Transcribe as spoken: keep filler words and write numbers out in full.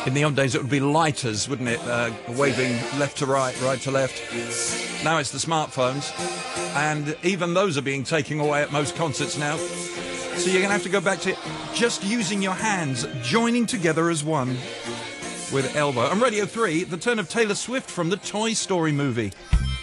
In the old days, it would be lighters, wouldn't it? Uh, waving left to right, right to left. Now it's the smartphones. And even those are being taken away at most concerts now. So you're going to have to go back to just using your hands, joining together as one with Elbow. On Radio three, the turn of Taylor Swift from the Toy Story movie.